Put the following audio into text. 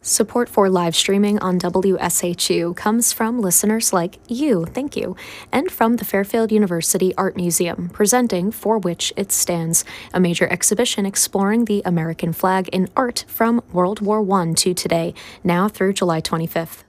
Support for live streaming on WSHU comes from listeners like you, thank you, and from the Fairfield University Art Museum, presenting For Which It Stands, a major exhibition exploring the American flag in art from World War I to today, now through July 25th.